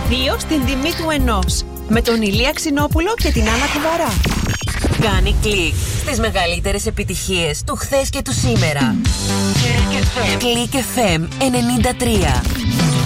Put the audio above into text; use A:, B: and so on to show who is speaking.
A: 2 στην τιμή του ενός. Με τον Ηλία Ξινόπουλο και την Άννα Κουβαρά. Κάνει κλικ στις μεγαλύτερες επιτυχίες του χθες και του σήμερα. Κλικ FM 93.